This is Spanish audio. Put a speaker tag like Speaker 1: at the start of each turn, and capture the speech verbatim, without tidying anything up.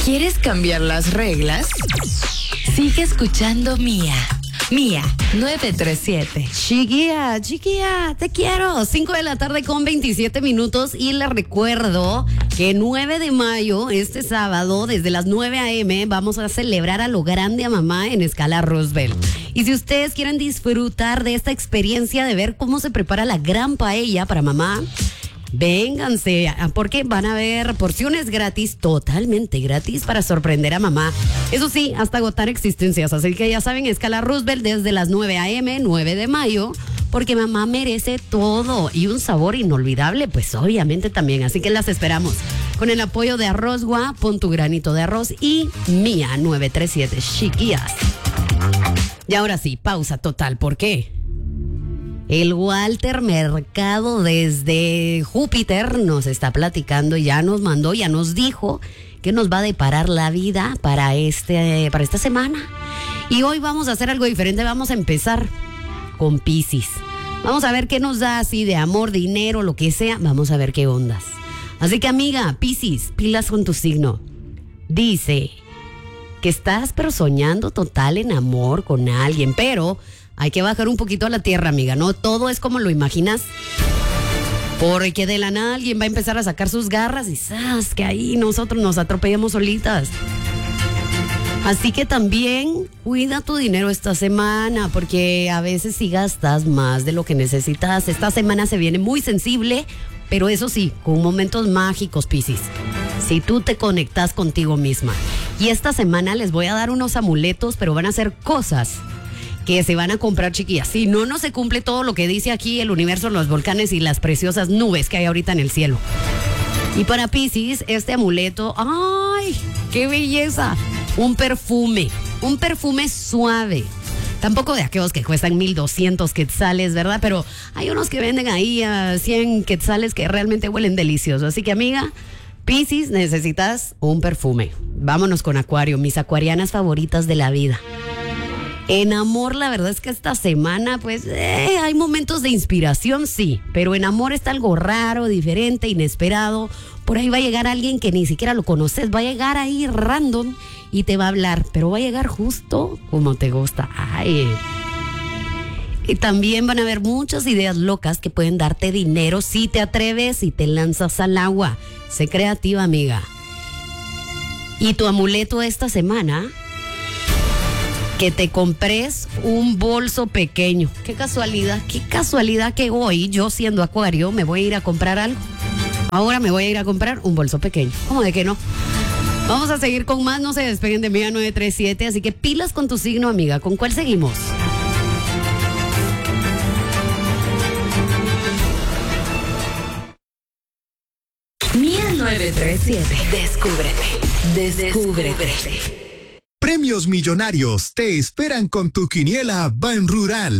Speaker 1: ¿Quieres cambiar las reglas? Sigue escuchando Mía. Mía, nueve tres siete.
Speaker 2: Chiquilla, chiquilla, te quiero. cinco de la tarde con veintisiete minutos y les recuerdo que nueve de mayo, este sábado, desde las nueve a.m., vamos a celebrar a lo grande a mamá en Escala Roosevelt. Y si ustedes quieren disfrutar de esta experiencia de ver cómo se prepara la gran paella para mamá, vénganse, porque van a haber porciones gratis, totalmente gratis, para sorprender a mamá. Eso sí, hasta agotar existencias. Así que ya saben, Escala Roosevelt desde las nueve a.m., nueve de mayo, porque mamá merece todo y un sabor inolvidable, pues obviamente también. Así que las esperamos con el apoyo de Arrozgua, pon tu granito de arroz y Mía nueve tres siete, chiquillas. Y ahora sí, pausa total. ¿Por qué? El Walter Mercado desde Júpiter nos está platicando y ya nos mandó, ya nos dijo que nos va a deparar la vida para, este, para esta semana. Y hoy vamos a hacer algo diferente, vamos a empezar con Piscis. Vamos a ver qué nos da así de amor, dinero, lo que sea, vamos a ver qué ondas. Así que amiga, Piscis, pilas con tu signo. Dice que estás pero soñando total en amor con alguien, pero hay que bajar un poquito a la tierra, amiga, no todo es como lo imaginas. Porque de la nada alguien va a empezar a sacar sus garras y ¡zas! Que ahí nosotros nos atropellamos solitas. Así que también cuida tu dinero esta semana, porque a veces sí gastas más de lo que necesitas. Esta semana se viene muy sensible, pero eso sí, con momentos mágicos, Piscis. Si tú te conectas contigo misma. Y esta semana les voy a dar unos amuletos, pero van a ser cosas que se van a comprar, chiquillas. Si no, no se cumple todo lo que dice aquí el universo, los volcanes y las preciosas nubes que hay ahorita en el cielo. Y para Piscis, este amuleto, ¡ay! ¡Qué belleza! Un perfume, un perfume suave. Tampoco de aquellos que cuestan mil doscientos quetzales, ¿verdad? Pero hay unos que venden ahí a cien quetzales que realmente huelen delicioso. Así que, amiga, Piscis, necesitas un perfume. Vámonos con Acuario, mis acuarianas favoritas de la vida. En amor, la verdad es que esta semana, pues, eh, hay momentos de inspiración, sí, pero en amor está algo raro, diferente, inesperado. Por ahí va a llegar alguien que ni siquiera lo conoces, va a llegar ahí random y te va a hablar, pero va a llegar justo como te gusta. Ay. Y también van a haber muchas ideas locas que pueden darte dinero si te atreves y te lanzas al agua. Sé creativa, amiga. Y tu amuleto esta semana, que te compres un bolso pequeño. Qué casualidad, qué casualidad que hoy, yo siendo Acuario, me voy a ir a comprar algo. Ahora me voy a ir a comprar un bolso pequeño. ¿Cómo de que no? Vamos a seguir con más, no se despeguen de Mía nueve tres siete, así que pilas con tu signo, amiga. ¿Con cuál seguimos?
Speaker 1: Mía nueve tres siete. Descúbrete. Descúbrete.
Speaker 3: Premios millonarios te esperan con tu quiniela Ban Rural.